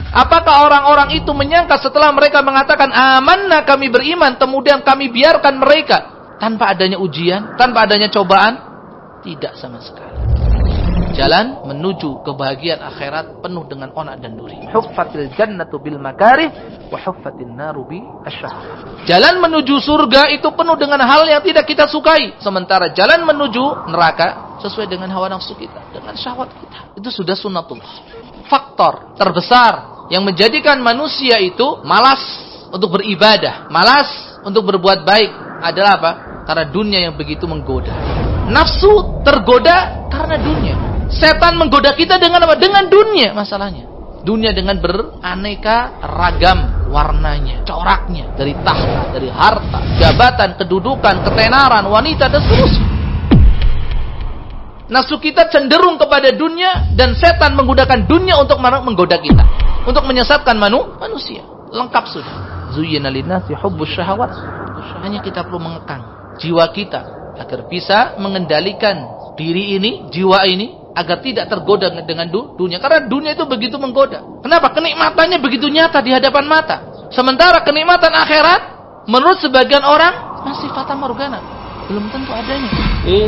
Apakah orang-orang itu menyangka setelah mereka mengatakan amanna, kami beriman, kemudian kami biarkan mereka tanpa adanya ujian, tanpa adanya cobaan? Tidak sama sekali. Jalan menuju kebahagiaan akhirat penuh dengan onak dan duri. Huffatil jannatu bil makarih wa huffatin naru bi asyahwat. Jalan menuju surga itu penuh dengan hal yang tidak kita sukai, sementara jalan menuju neraka sesuai dengan hawa nafsu kita, dengan syahwat kita. Itu sudah sunnatullah. Faktor terbesar yang menjadikan manusia itu malas untuk beribadah, malas untuk berbuat baik adalah apa? Karena dunia yang begitu menggoda. Nafsu tergoda karena dunia. Setan menggoda kita dengan apa? Dengan dunia masalahnya. Dunia dengan beraneka ragam warnanya, coraknya, dari tahta, dari harta, jabatan, kedudukan, ketenaran, wanita, dan seterusnya. Nafsu kita cenderung kepada dunia dan setan menggunakan dunia untuk menggoda kita, untuk menyesatkan manusia. Lengkap sudah. Zuyyina linnasi hubbus syahawat. Hanya kita perlu mengekang jiwa kita agar bisa mengendalikan diri ini, jiwa ini, agar tidak tergoda dengan dunia. Karena dunia itu begitu menggoda. Kenapa? Kenikmatannya begitu nyata di hadapan mata. Sementara kenikmatan akhirat menurut sebagian orang masih fata morgana, belum tentu adanya.